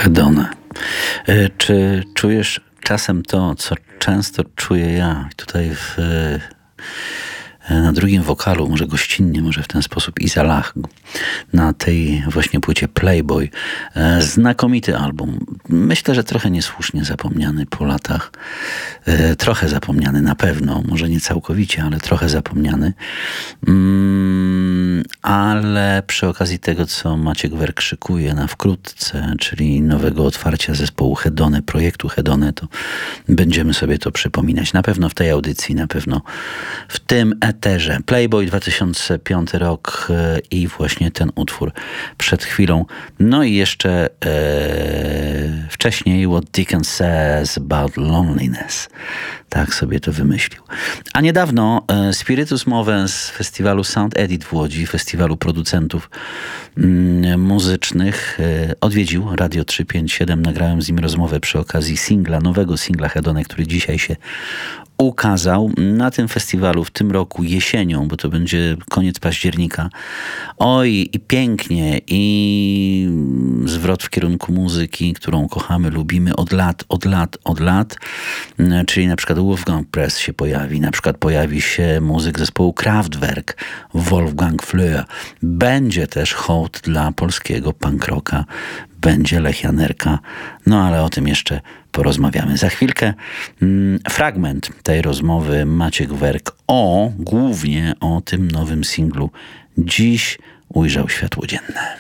Hedone. Czy czujesz czasem to, co często czuję ja? Tutaj na drugim wokalu, może gościnnie, może w ten sposób Izalah, na tej właśnie płycie Playboy. Znakomity album. Myślę, że trochę niesłusznie zapomniany po latach. Trochę zapomniany na pewno, może nie całkowicie, ale trochę zapomniany. Ale przy okazji tego, co Maciek Werk szykuje na wkrótce, czyli nowego otwarcia zespołu Hedone, projektu Hedone, to będziemy sobie to przypominać. Na pewno w tej audycji, na pewno w tym eterze. Playboy 2005 rok i właśnie ten utwór przed chwilą. No i jeszcze wcześniej What Dickens Says About Loneliness. Tak sobie to wymyślił. A niedawno Spiritus Movens z festiwalu Sound Edit w Łodzi, festiwalu producentów muzycznych, odwiedził Radio 357. Nagrałem z nim rozmowę przy okazji nowego singla Hedone, który dzisiaj się ukazał. Na tym festiwalu w tym roku jesienią, bo to będzie koniec października. Oj, i pięknie, i zwrot w kierunku muzyki, którą kochamy, lubimy od lat. Czyli na przykład Wolfgang Press się pojawi, na przykład pojawi się muzyk zespołu Kraftwerk, Wolfgang Flür. Będzie też hołd dla polskiego punk rocka, będzie Lech Janerka, no ale o tym jeszcze porozmawiamy. Za chwilkę fragment tej rozmowy Maciek Werk głównie o tym nowym singlu dziś ujrzał światło dzienne.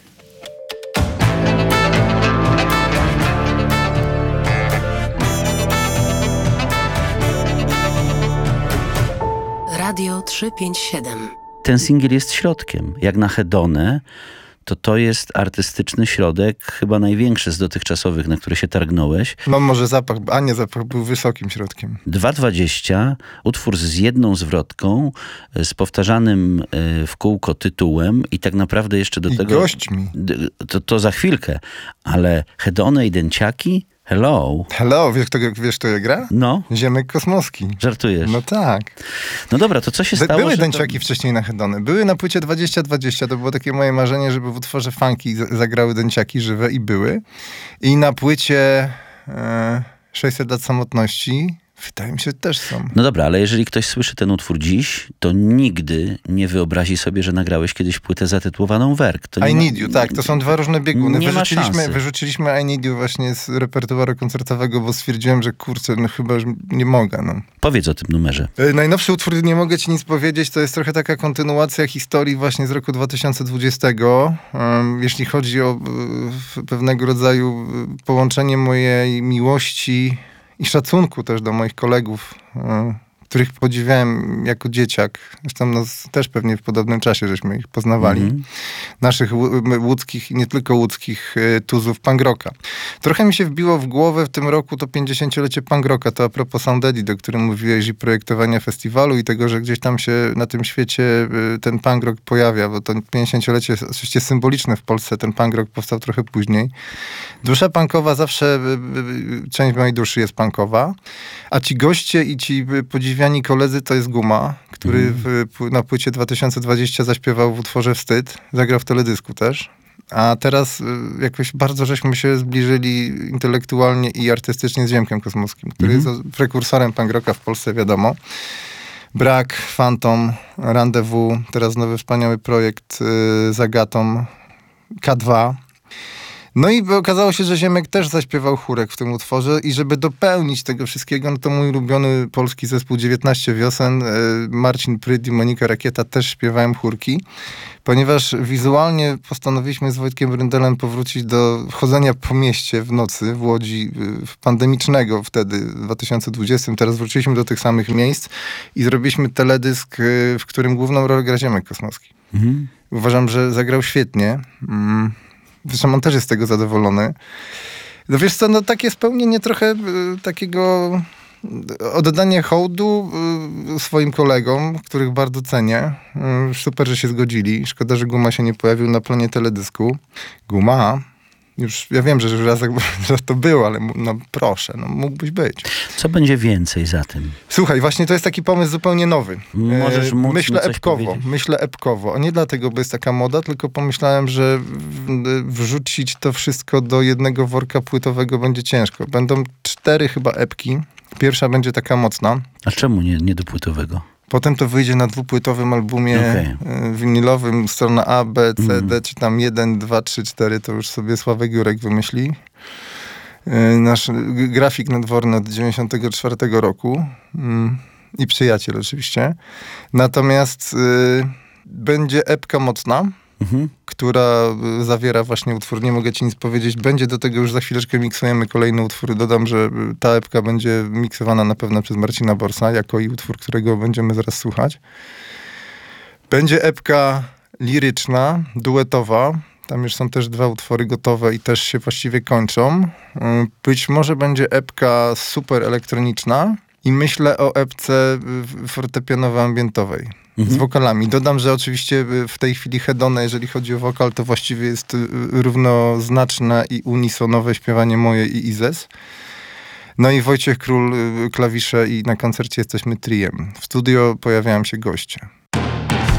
Radio 357. Ten singiel jest środkiem. Jak na Hedone, to jest artystyczny środek, chyba największy z dotychczasowych, na który się targnąłeś. No może zapach był wysokim środkiem. 2:20, utwór z jedną zwrotką, z powtarzanym w kółko tytułem i tak naprawdę jeszcze do tego... gośćmi. To za chwilkę, ale Hedone i Dęciaki? Hello, wiesz kto je gra? No. Ziemek Kosmowski. Żartujesz? No tak. No dobra, to co się stało? Były Dęciaki wcześniej na Hedone. Były na płycie 2020. To było takie moje marzenie, żeby w utworze funky zagrały Dęciaki żywe i były. I na płycie 600 lat samotności wydaje mi się, też są. No dobra, ale jeżeli ktoś słyszy ten utwór dziś, to nigdy nie wyobrazi sobie, że nagrałeś kiedyś płytę zatytułowaną Werk. I Need You, tak. To są dwa różne bieguny. Wyrzuciliśmy I Need You właśnie z repertuaru koncertowego, bo stwierdziłem, że kurczę, no chyba już nie mogę. No. Powiedz o tym numerze. Najnowszy utwór, nie mogę ci nic powiedzieć, to jest trochę taka kontynuacja historii właśnie z roku 2020. Jeśli chodzi o pewnego rodzaju połączenie mojej miłości i szacunku też do moich kolegów, których podziwiałem jako dzieciak. Zresztą też pewnie w podobnym czasie żeśmy ich poznawali. Naszych łódzkich i nie tylko łódzkich tuzów punk rocka. Trochę mi się wbiło w głowę w tym roku to 50-lecie punk rocka. To a propos Sound Edit, o którym mówiłeś, i projektowania festiwalu i tego, że gdzieś tam się na tym świecie ten punk rock pojawia, bo to 50-lecie jest oczywiście symboliczne w Polsce. Ten punk rock powstał trochę później. Dusza punkowa zawsze, część mojej duszy jest punkowa, a ci goście i ci podziwiani koledzy to jest Guma, który na płycie 2020 zaśpiewał w utworze Wstyd, zagrał w teledysku też. A teraz jakoś bardzo żeśmy się zbliżyli intelektualnie i artystycznie z Ziemkiem Kosmowskim, który jest prekursorem punk rocka w Polsce, wiadomo. Brak, Phantom, Rendezvous, teraz nowy wspaniały projekt z Agatą, K2. No i okazało się, że Ziemek też zaśpiewał chórek w tym utworze i żeby dopełnić tego wszystkiego, no to mój ulubiony polski zespół 19 wiosen, Marcin Pryd i Monika Rakieta też śpiewałem chórki, ponieważ wizualnie postanowiliśmy z Wojtkiem Bryndelem powrócić do chodzenia po mieście w nocy w Łodzi, pandemicznego wtedy, w 2020. Teraz wróciliśmy do tych samych miejsc i zrobiliśmy teledysk, w którym główną rolę gra Ziemek Kosmowski. Uważam, że zagrał świetnie. Zresztą on też jest z tego zadowolony. No wiesz co, no takie spełnienie trochę takiego oddanie hołdu swoim kolegom, których bardzo cenię. Super, że się zgodzili. Szkoda, że Guma się nie pojawił na planie teledysku. Guma, Już, ja wiem, że już raz że to było, ale no proszę, no mógłbyś być. Co będzie więcej za tym? Słuchaj, właśnie to jest taki pomysł zupełnie nowy. Możesz móc Myślę coś epkowo, powiedzieć? A nie dlatego, bo jest taka moda, tylko pomyślałem, że wrzucić to wszystko do jednego worka płytowego będzie ciężko. Będą 4 chyba epki. Pierwsza będzie taka mocna. A czemu nie do płytowego? Potem to wyjdzie na 2-płytowym albumie winylowym, strona A, B, C, D, czy tam 1, 2, 3, 4, to już sobie Sławek Jurek wymyśli. Nasz grafik nadworny od 94 roku i przyjaciel oczywiście. Natomiast będzie epka mocna, która zawiera właśnie utwór Nie mogę ci nic powiedzieć. Będzie do tego już za chwileczkę miksujemy kolejny utwór. Dodam, że ta epka będzie miksowana na pewno przez Marcina Borsa, jako i utwór, którego będziemy zaraz słuchać. Będzie epka liryczna, duetowa. Tam już są też 2 utwory gotowe i też się właściwie kończą. Być może będzie epka super elektroniczna i myślę o epce fortepianowo-ambientowej. Z wokalami. Dodam, że oczywiście w tej chwili Hedone, jeżeli chodzi o wokal, to właściwie jest równoznaczne i unisonowe śpiewanie moje i Izes. No i Wojciech Król klawisze i na koncercie jesteśmy triem. W studio pojawiają się goście.